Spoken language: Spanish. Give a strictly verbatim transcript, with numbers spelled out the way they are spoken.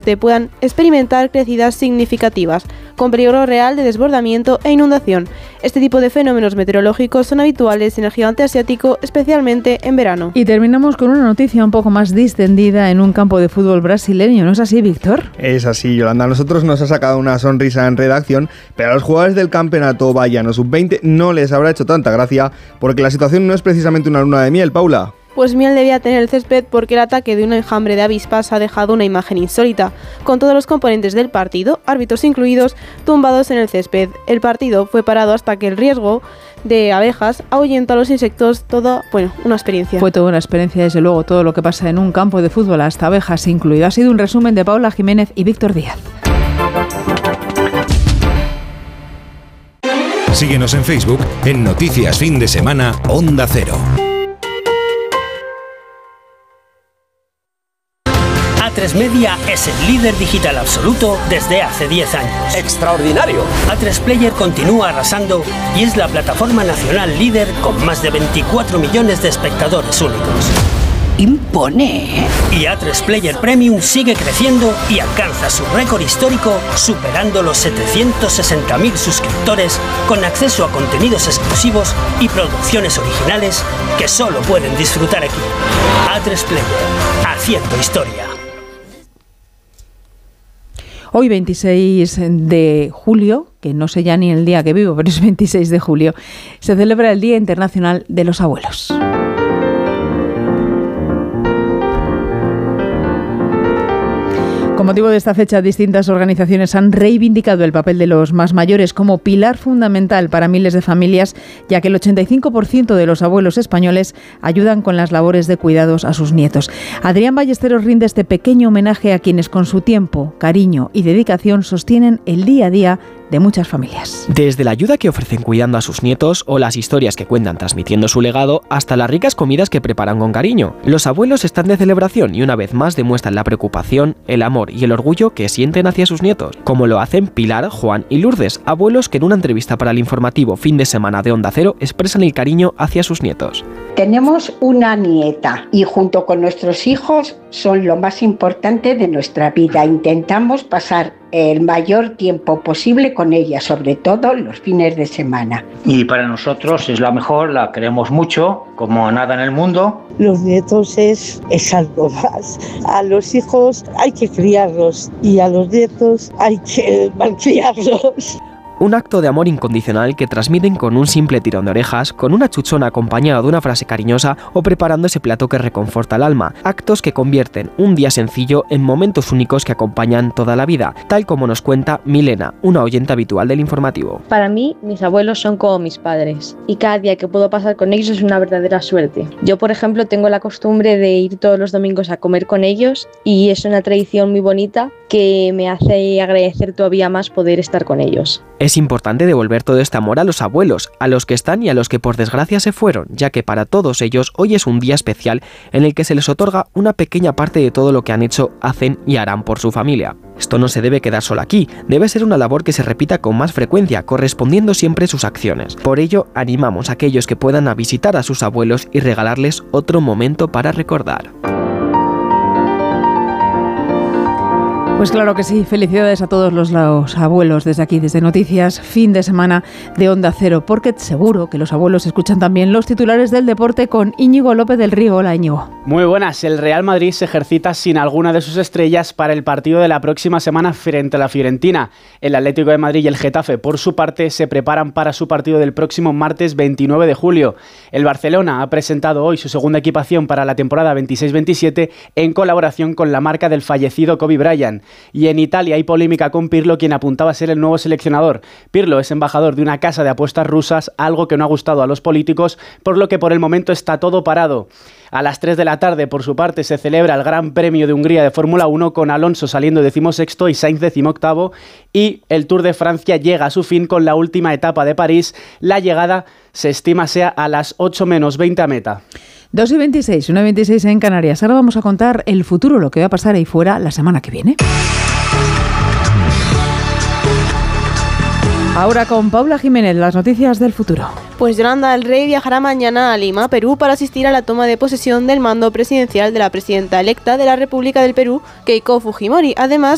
puedan experimentar crecidas significativas, con peligro real de desbordamiento e inundación. Este tipo de fenómenos meteorológicos son habituales en el gigante asiático, especialmente en verano. Y terminamos con una noticia un poco más distendida en un campo de fútbol brasileño, ¿no es así, Víctor? Es así, Yolanda. A nosotros nos ha sacado una sonrisa en redacción, pero a los jugadores del Campeonato Baiano sub veinte no les habrá hecho tanta gracia, porque la situación no es precisamente una luna de miel, Paula. Pues miel debía tener el césped porque el ataque de un enjambre de avispas ha dejado una imagen insólita, con todos los componentes del partido, árbitros incluidos, tumbados en el césped. El partido fue parado hasta que el riesgo de abejas ahuyentó a los insectos. Toda, bueno, una experiencia. Fue toda una experiencia, desde luego, todo lo que pasa en un campo de fútbol, hasta abejas incluido. Ha sido un resumen de Paula Jiménez y Víctor Díaz. Síguenos en Facebook en Noticias Fin de Semana Onda Cero. A tres Media es el líder digital absoluto desde hace diez años. ¡Extraordinario! A tres Player continúa arrasando y es la plataforma nacional líder con más de veinticuatro millones de espectadores únicos. Impone. Y A tres Player Premium sigue creciendo y alcanza su récord histórico, superando los setecientos sesenta mil suscriptores, con acceso a contenidos exclusivos y producciones originales que solo pueden disfrutar aquí. A tres Player, haciendo historia. Hoy, veintiséis de julio, que no sé ya ni el día que vivo, pero es veintiséis de julio, se celebra el Día Internacional de los Abuelos. Con motivo de esta fecha, distintas organizaciones han reivindicado el papel de los más mayores como pilar fundamental para miles de familias, ya que el ochenta y cinco por ciento de los abuelos españoles ayudan con las labores de cuidados a sus nietos. Adrián Ballesteros rinde este pequeño homenaje a quienes con su tiempo, cariño y dedicación sostienen el día a día de muchas familias. Desde la ayuda que ofrecen cuidando a sus nietos o las historias que cuentan transmitiendo su legado, hasta las ricas comidas que preparan con cariño. Los abuelos están de celebración y una vez más demuestran la preocupación, el amor y el orgullo que sienten hacia sus nietos, como lo hacen Pilar, Juan y Lourdes, abuelos que en una entrevista para el informativo Fin de Semana de Onda Cero expresan el cariño hacia sus nietos. Tenemos una nieta y junto con nuestros hijos son lo más importante de nuestra vida. Intentamos pasar el mayor tiempo posible con ella, sobre todo los fines de semana. Y para nosotros es la mejor, la queremos mucho, como nada en el mundo. Los nietos es, es algo más. A los hijos hay que criarlos y a los nietos hay que malcriarlos. Un acto de amor incondicional que transmiten con un simple tirón de orejas, con una chuchona acompañada de una frase cariñosa o preparando ese plato que reconforta el alma. Actos que convierten un día sencillo en momentos únicos que acompañan toda la vida, tal como nos cuenta Milena, una oyente habitual del informativo. Para mí, mis abuelos son como mis padres y cada día que puedo pasar con ellos es una verdadera suerte. Yo, por ejemplo, tengo la costumbre de ir todos los domingos a comer con ellos y es una tradición muy bonita que me hace agradecer todavía más poder estar con ellos. Es importante devolver todo este amor a los abuelos, a los que están y a los que por desgracia se fueron, ya que para todos ellos hoy es un día especial en el que se les otorga una pequeña parte de todo lo que han hecho, hacen y harán por su familia. Esto no se debe quedar solo aquí, debe ser una labor que se repita con más frecuencia, correspondiendo siempre sus acciones. Por ello, animamos a aquellos que puedan a visitar a sus abuelos y regalarles otro momento para recordar. Pues claro que sí, felicidades a todos los, los abuelos desde aquí, desde Noticias Fin de Semana de Onda Cero, porque seguro que los abuelos escuchan también los titulares del deporte con Íñigo López del Río. Hola, Íñigo. Muy buenas, el Real Madrid se ejercita sin alguna de sus estrellas para el partido de la próxima semana frente a la Fiorentina. El Atlético de Madrid y el Getafe, por su parte, se preparan para su partido del próximo martes veintinueve de julio. El Barcelona ha presentado hoy su segunda equipación para la temporada veintiséis veintisiete en colaboración con la marca del fallecido Kobe Bryant. Y en Italia hay polémica con Pirlo, quien apuntaba a ser el nuevo seleccionador. Pirlo es embajador de una casa de apuestas rusas, algo que no ha gustado a los políticos, por lo que por el momento está todo parado. A las tres de la tarde, por su parte, se celebra el Gran Premio de Hungría de Fórmula uno con Alonso saliendo decimosexto y Sainz decimoctavo, y el Tour de Francia llega a su fin con la última etapa de París. La llegada se estima sea a las ocho menos veinte a meta. dos y veintiséis, una y veintiséis en Canarias. Ahora vamos a contar el futuro, lo que va a pasar ahí fuera la semana que viene. Ahora con Paula Jiménez, las noticias del futuro. Pues Yolanda, el Rey viajará mañana a Lima, Perú, para asistir a la toma de posesión del mando presidencial de la presidenta electa de la República del Perú, Keiko Fujimori. Además,